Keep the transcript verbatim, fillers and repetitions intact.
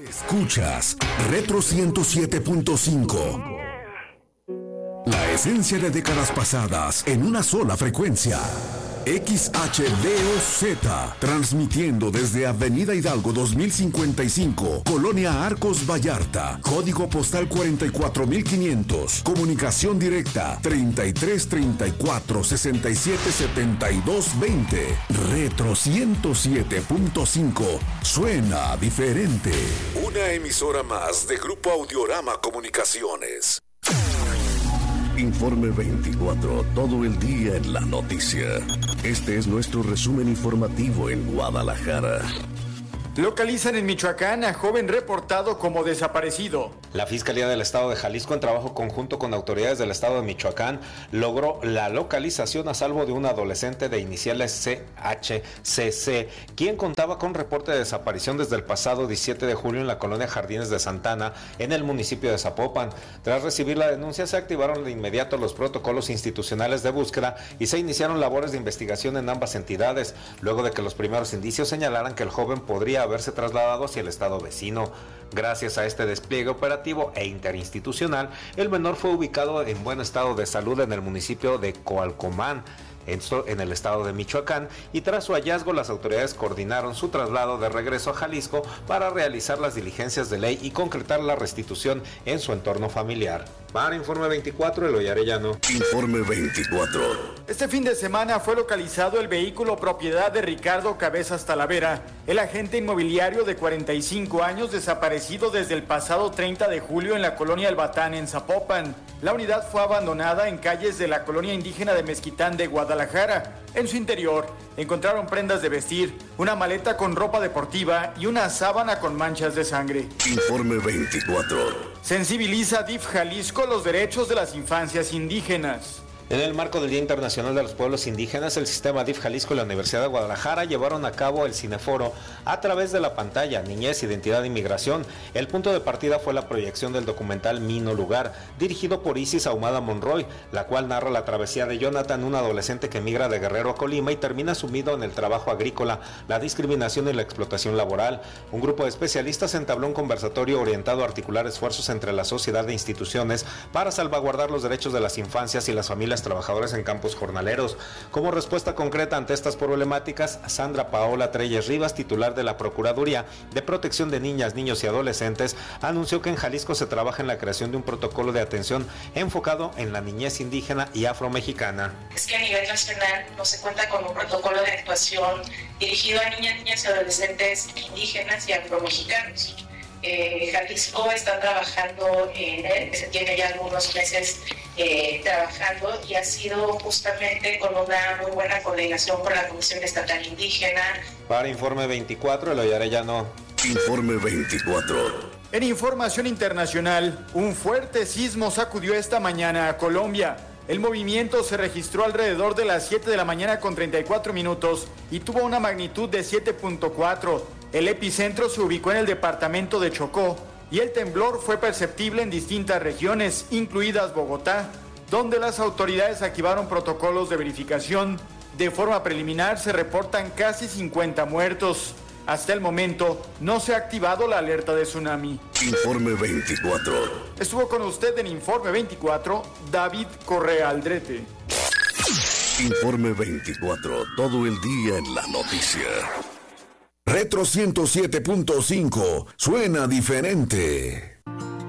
Escuchas Retro ciento siete punto cinco. La esencia de décadas pasadas en una sola frecuencia. X H D O Z, transmitiendo desde Avenida Hidalgo dos mil cincuenta y cinco, Colonia Arcos Vallarta, código postal cuarenta y cuatro mil quinientos, comunicación directa treinta y tres treinta y cuatro sesenta y siete setenta y dos veinte. Retro ciento siete punto cinco, suena diferente. Una emisora más de Grupo Audiorama Comunicaciones. Informe veinticuatro, todo el día en la noticia. Este es nuestro resumen informativo en Guadalajara. Localizan en Michoacán a joven reportado como desaparecido. La Fiscalía del Estado de Jalisco, en trabajo conjunto con autoridades del Estado de Michoacán, logró la localización a salvo de un adolescente de iniciales C H C C, quien contaba con reporte de desaparición desde el pasado diecisiete de julio en la colonia Jardines de Santana, en el municipio de Zapopan. Tras recibir la denuncia, se activaron de inmediato los protocolos institucionales de búsqueda y se iniciaron labores de investigación en ambas entidades, luego de que los primeros indicios señalaran que el joven podría haberse trasladado hacia el estado vecino. Gracias a este despliegue operativo e interinstitucional, el menor fue ubicado en buen estado de salud en el municipio de Coalcomán, en el estado de Michoacán, y tras su hallazgo las autoridades coordinaron su traslado de regreso a Jalisco para realizar las diligencias de ley y concretar la restitución en su entorno familiar. Para Informe veinticuatro, Eloy Arellano. Informe veinticuatro. Este fin de semana fue localizado el vehículo propiedad de Ricardo Cabezas Talavera, el agente inmobiliario de cuarenta y cinco años desaparecido desde el pasado treinta de julio en la colonia El Batán en Zapopan. La unidad fue abandonada en calles de la colonia indígena de Mezquitán de Guadalajara. En su interior encontraron prendas de vestir, una maleta con ropa deportiva y una sábana con manchas de sangre. Informe veinticuatro. Sensibiliza D I F Jalisco los derechos de las infancias indígenas. En el marco del Día Internacional de los Pueblos Indígenas, el Sistema D I F Jalisco y la Universidad de Guadalajara llevaron a cabo el cineforo a través de la pantalla Niñez, Identidad e Inmigración. El punto de partida fue la proyección del documental Mi No Lugar, dirigido por Isis Ahumada Monroy, la cual narra la travesía de Jonathan, un adolescente que migra de Guerrero a Colima y termina sumido en el trabajo agrícola, la discriminación y la explotación laboral. Un grupo de especialistas entabló un conversatorio orientado a articular esfuerzos entre la sociedad e instituciones para salvaguardar los derechos de las infancias y las familias trabajadores en campos jornaleros. Como respuesta concreta ante estas problemáticas, Sandra Paola Treyes Rivas, titular de la Procuraduría de Protección de Niñas, Niños y Adolescentes, anunció que en Jalisco se trabaja en la creación de un protocolo de atención enfocado en la niñez indígena y afromexicana. Es que a nivel nacional no se cuenta con un protocolo de actuación dirigido a niñas, niñas y adolescentes indígenas y afromexicanos. Eh, Jalisco está trabajando en él, se tiene ya algunos meses eh, trabajando y ha sido justamente con una muy buena coordinación con la Comisión Estatal Indígena. Para Informe veinticuatro, Eloy Arellano. Informe veinticuatro. En información internacional, un fuerte sismo sacudió esta mañana a Colombia. El movimiento se registró alrededor de las siete de la mañana con treinta y cuatro minutos y tuvo una magnitud de siete punto cuatro. El epicentro se ubicó en el departamento de Chocó y el temblor fue perceptible en distintas regiones, incluidas Bogotá, donde las autoridades activaron protocolos de verificación. De forma preliminar se reportan casi cincuenta muertos. Hasta el momento no se ha activado la alerta de tsunami. Informe veinticuatro. Estuvo con usted en Informe veinticuatro, David Correa Aldrete. Informe veinticuatro, todo el día en la noticia. Retro ciento siete punto cinco, suena diferente.